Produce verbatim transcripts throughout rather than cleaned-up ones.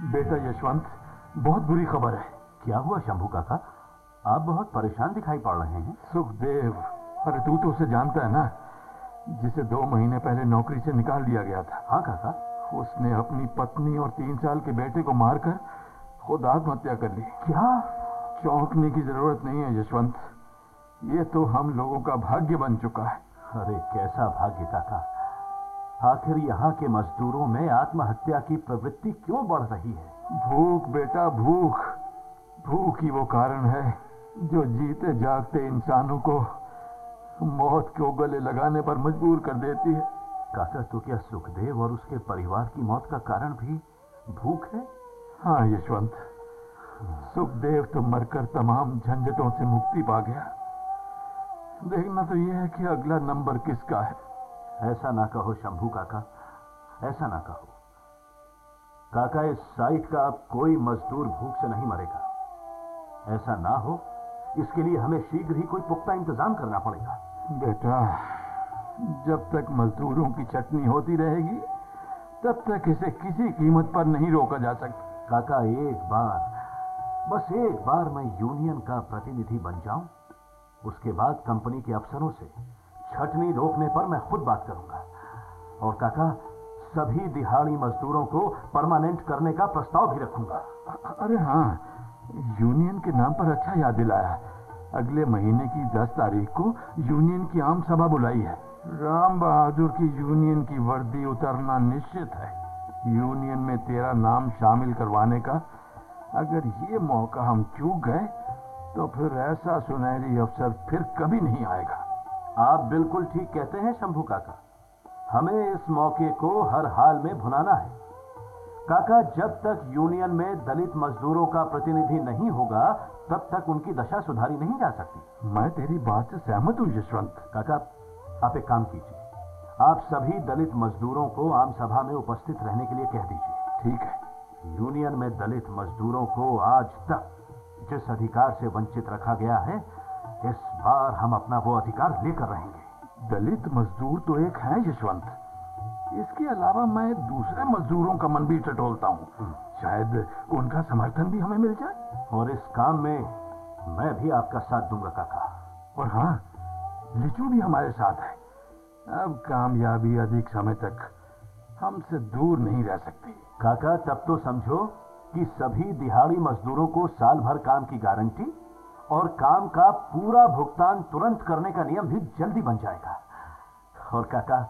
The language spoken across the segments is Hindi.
बेटा यशवंत, बहुत बुरी खबर है। क्या हुआ शंभू काका? आप बहुत परेशान दिखाई पड़ रहे हैं। सुखदेव, अरे तू तो उसे जानता है ना, जिसे दो महीने पहले नौकरी से निकाल दिया गया था। हाँ काका। उसने अपनी पत्नी और तीन साल के बेटे को मारकर खुद आत्महत्या कर ली। क्या? चौंकने की जरूरत नहीं है यशवंत, ये तो हम लोगों का भाग्य बन चुका है। अरे कैसा भाग्य काका? आखिर यहाँ के मजदूरों में आत्महत्या की प्रवृत्ति क्यों बढ़ रही है? भूख बेटा, भूख। भूख ही वो कारण है जो जीते जागते इंसानों को मौत को गले लगाने पर मजबूर कर देती है। काका, तो क्या सुखदेव और उसके परिवार की मौत का कारण भी भूख है? हाँ यशवंत, सुखदेव तो मरकर तमाम झंझटों से मुक्ति पा गया। देखना तो यह है कि अगला नंबर किसका है। ऐसा ना कहो शंभू काका, ऐसा ना कहो। काका, इस साइट का अब कोई मजदूर भूख से नहीं मरेगा। ऐसा ना हो, इसके लिए हमें शीघ्र ही कोई पुख्ता इंतजाम करना पड़ेगा। बेटा, जब तक मजदूरों की चटनी होती रहेगी तब तक इसे किसी कीमत पर नहीं रोका जा सकता। काका, एक बार, बस एक बार मैं यूनियन का प्रतिनिधि बन जाऊं, उसके बाद कंपनी के अफसरों से छटनी रोकने पर मैं खुद बात करूंगा। और काका, सभी दिहाड़ी मजदूरों को परमानेंट करने का प्रस्ताव भी रखूंगा। अरे हाँ, यूनियन के नाम पर अच्छा याद दिलाया। अगले महीने की दस तारीख को यूनियन की आम सभा बुलाई है। राम बहादुर की यूनियन की वर्दी उतरना निश्चित है। यूनियन में तेरा नाम शामिल करवाने का अगर ये मौका हम चूक गए तो फिर ऐसा सुनहरी अवसर फिर कभी नहीं आएगा। आप बिल्कुल ठीक कहते हैं शंभू काका, हमें इस मौके को हर हाल में भुनाना है। काका, जब तक यूनियन में दलित मजदूरों का प्रतिनिधि नहीं होगा तब तक उनकी दशा सुधारी नहीं जा सकती। मैं तेरी बात से सहमत हूं यशवंत। काका, आप एक काम कीजिए, आप सभी दलित मजदूरों को आम सभा में उपस्थित रहने के लिए कह दीजिए। ठीक है। यूनियन में दलित मजदूरों को आज तक जिस अधिकार से वंचित रखा गया है, इस बार हम अपना वो अधिकार लेकर रहेंगे। दलित मजदूर तो एक है यशवंत, इसके अलावा मैं दूसरे मजदूरों का मन भी टटोलता हूँ। शायद उनका समर्थन भी हमें मिल जाए। और इस काम में मैं भी आपका साथ दूंगा काका। और हाँ, लिचू भी हमारे साथ है। अब कामयाबी अधिक समय तक हमसे दूर नहीं रह सकती। काका, तब तो समझो कि सभी दिहाड़ी मजदूरों को साल भर काम की गारंटी और काम का पूरा भुगतान तुरंत करने का नियम भी जल्दी बन जाएगा। और काका,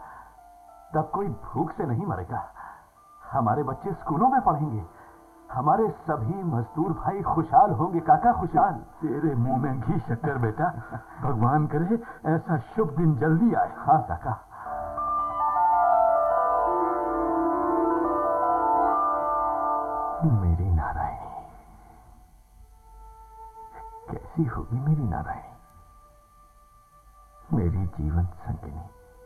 तब कोई भूख से नहीं मरेगा। हमारे बच्चे स्कूलों में पढ़ेंगे, हमारे सभी मजदूर भाई खुशहाल होंगे काका, खुशहाल। तेरे मुंह में घी शक्कर बेटा। भगवान करे ऐसा शुभ दिन जल्दी आए। हाँ काका। मेरी नारायणी, कैसी होगी मेरी नारायणी, मेरी जीवन संगिनी।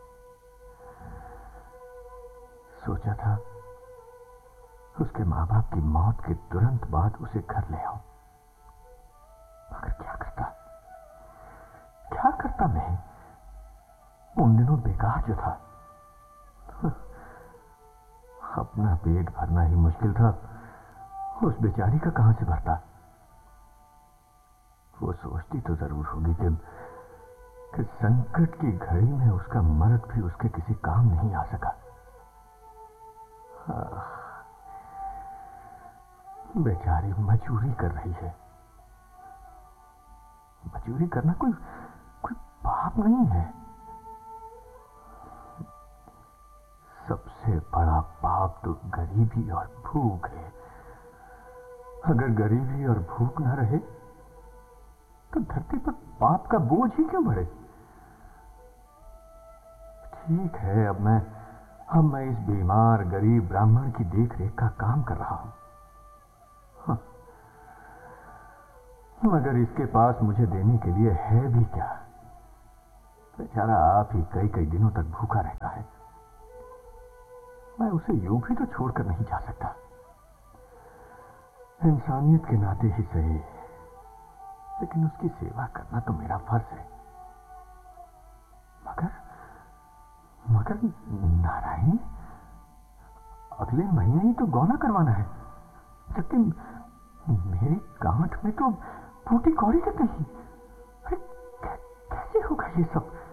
सोचा था उसके माँ बाप की मौत के तुरंत बाद उसे घर ले आऊं, मगर क्या करता क्या करता मैं। उन दिनों बेकार जो था, अपना पेट भरना ही मुश्किल था, उस बेचारी का कहां से भरता। वो सोचती तो जरूर होगी कि, कि संकट की घड़ी में उसका मर्द भी उसके किसी काम नहीं आ सका। बेचारी मजूरी कर रही है। मजूरी करना कोई कोई पाप नहीं है। सबसे बड़ा पाप तो गरीबी और भूख है। अगर गरीबी और भूख ना रहे तो धरती पर पाप का बोझ ही क्यों बढ़े। ठीक है, अब मैं अब मैं इस बीमार गरीब ब्राह्मण की देखरेख का काम कर रहा हूं, हाँ। मगर इसके पास मुझे देने के लिए है भी क्या। बेचारा आप ही कई कई दिनों तक भूखा रहता है। मैं उसे यूं भी तो छोड़कर नहीं जा सकता। इंसानियत के नाते ही सही, लेकिन उसकी सेवा करना तो मेरा फर्ज है। मगर मगर नारायण, अगले महीने ही तो गौना करवाना है, लेकिन मेरी गांठ में तो फूटी कौड़ी तक नहीं। अरे कै- कैसे होगा ये सब?